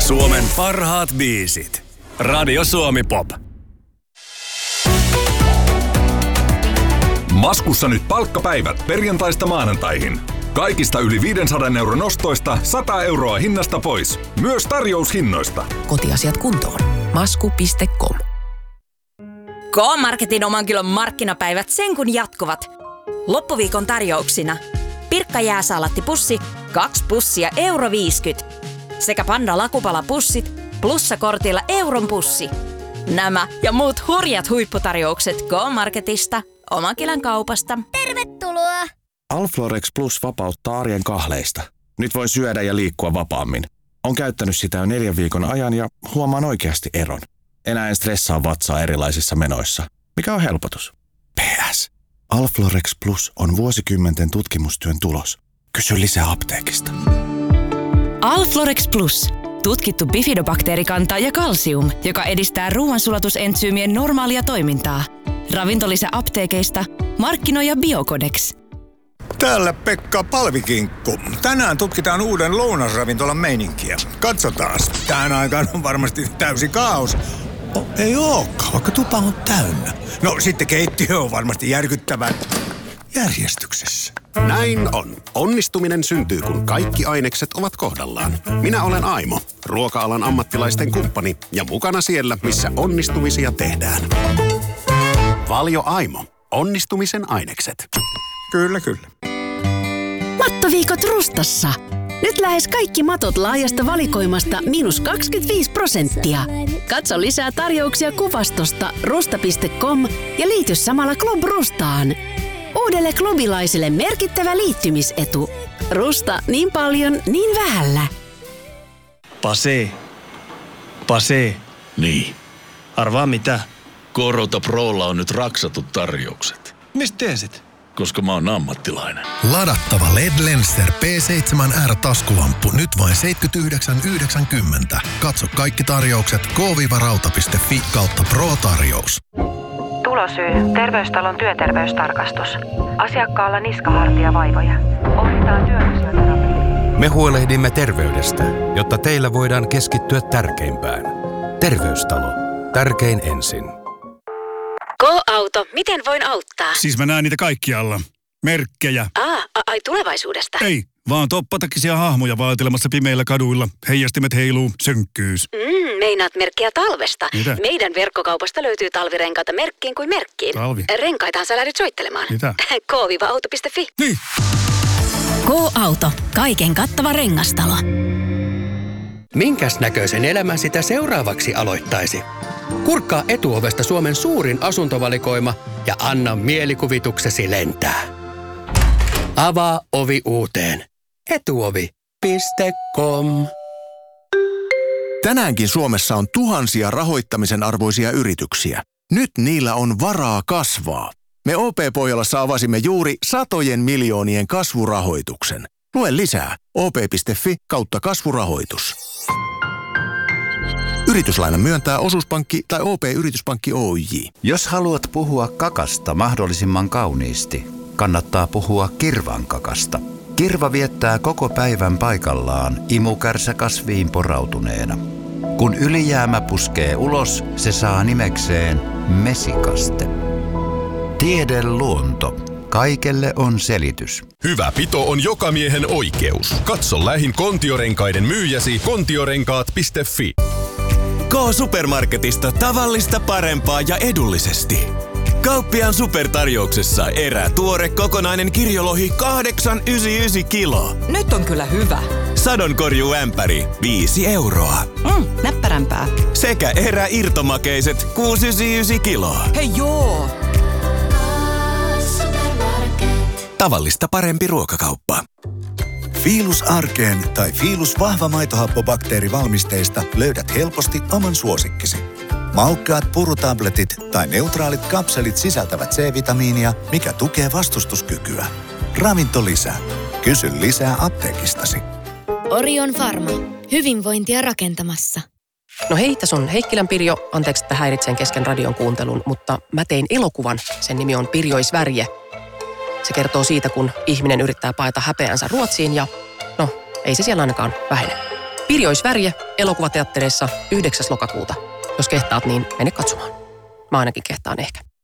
Suomen parhaat biisit. Radio Suomi Pop. Maskussa nyt palkkapäivät perjantaista maanantaihin. Kaikista yli 500 euron ostoista 100 euroa hinnasta pois. Myös tarjoushinnoista. Kotiasiat kuntoon. Masku.com. K-Marketin oman kilon markkinapäivät sen kun jatkuvat. Loppuviikon tarjouksina. Pirkka jääsaalattipussi, 2 pussia €50. Sekä Panda lakupalapussit, plussakortilla euron pussi. Nämä ja muut hurjat huipputarjoukset K-Marketista, oman kilon kaupasta. Tervetuloa! Alflorex Plus vapauttaa arjen kahleista. Nyt voi syödä ja liikkua vapaammin. On käyttänyt sitä jo 4 viikon ajan ja huomaan oikeasti eron. Enää en stressaa vatsaa erilaisissa menoissa, mikä on helpotus. PS. Alflorex Plus on vuosikymmenten tutkimustyön tulos. Kysy lisää apteekista. Alflorex Plus. Tutkittu bifidobakteerikanta ja kalsium, joka edistää ruoansulatusentsyymien normaalia toimintaa. Ravintolisä apteekeista, markkinoija Biocodex. Täällä Pekka Palvikinkku. Tänään tutkitaan uuden lounasravintolan meininkiä. Katsotaan. Tähän aikaan on varmasti täysi kaos. Ei ookaan, vaikka tupa on täynnä. No sitten keittiö on varmasti järkyttävän järjestyksessä. Näin on. Onnistuminen syntyy, kun kaikki ainekset ovat kohdallaan. Minä olen Aimo, ruoka-alan ammattilaisten kumppani ja mukana siellä, missä onnistumisia tehdään. Valio Aimo. Onnistumisen ainekset. Kyllä. Mattoviikot Rustassa. Nyt lähes kaikki matot laajasta valikoimasta -25%. Katso lisää tarjouksia kuvastosta rusta.com ja liity samalla Club Rustaan. Uudelle klubilaiselle merkittävä liittymisetu. Rusta niin paljon, niin vähällä. Pase. Niin. Arvaa mitä? Korota Prolla on nyt raksatut tarjoukset. Mistä tiesit? Koska mä oon ammattilainen. Ladattava LED Lenser P7R-taskulamppu nyt vain 79,90. Katso kaikki tarjoukset k-rauta.fi/Pro-tarjous. Tulosyy. Terveystalon työterveystarkastus. Asiakkaalla niskahartiavaivoja. Ohjataan työfysioterapiaan. Me huolehdimme terveydestä, jotta teillä voidaan keskittyä tärkeimpään. Terveystalo. Tärkein ensin. Go-auto, miten voin auttaa? Siis mä näen niitä kaikkialla. Merkkejä. Ai tulevaisuudesta. Ei, vaan toppatakisia hahmoja vaeltelemassa pimeillä kaduilla. Heijastimet heiluu, synkkyys. Meinaat merkkiä talvesta. Mitä? Meidän verkkokaupasta löytyy talvirenkaita merkkiin kuin merkkiin. Talvi? Renkaitahan sä lähdyt soittelemaan. Mitä? k-auto.fi. Niin. K-Auto. Kaiken kattava rengastalo. Minkäs näköisen elämän sitä seuraavaksi aloittaisi? Kurkkaa Etuovesta Suomen suurin asuntovalikoima ja anna mielikuvituksesi lentää. Avaa ovi uuteen. Etuovi.com. Tänäänkin Suomessa on tuhansia rahoittamisen arvoisia yrityksiä. Nyt niillä on varaa kasvaa. Me OP-Pohjolassa avasimme juuri satojen miljoonien kasvurahoituksen. Lue lisää op.fi/kasvurahoitus. Yrityslaina myöntää osuuspankki tai OP-yrityspankki Oyj. Jos haluat puhua kakasta mahdollisimman kauniisti, kannattaa puhua kirvan kakasta. Kirva viettää koko päivän paikallaan imukärsä kasviin porautuneena. Kun ylijäämä puskee ulos, se saa nimekseen mesikaste. Tiede luonto. Kaikelle on selitys. Hyvä pito on jokamiehen oikeus. Katso lähin Kontiorenkaiden myyjäsi kontiorenkaat.fi. K-Supermarketista tavallista parempaa ja edullisesti. Kauppiaan supertarjouksessa tuore kokonainen kirjolohi 8,99 kiloa. Nyt on kyllä hyvä. Sadonkorjuämpäri 5 euroa. Näppärämpää. Sekä irtomakeiset 6,99 kiloa. Hei joo! Tavallista parempi ruokakauppa. Filus Arkeen tai Filus vahva maitohappobakteerivalmisteista löydät helposti oman suosikkisi. Maukkaat purutabletit tai neutraalit kapselit sisältävät C-vitamiinia, mikä tukee vastustuskykyä. Ravintolisä. Kysy lisää apteekistasi. Orion Pharma. Hyvinvointia rakentamassa. No hei, tässä on Heikkilän Pirjo. Anteeksi, että häiritsen kesken radion kuuntelun, mutta mä tein elokuvan. Sen nimi on Pirjo i Sverige. Se kertoo siitä, kun ihminen yrittää paeta häpeänsä Ruotsiin ja ei se siellä ainakaan vähene. Pirjoisvärje elokuvateattereissa 9. lokakuuta. Jos kehtaat, niin mene katsomaan. Mä ainakin kehtaan ehkä.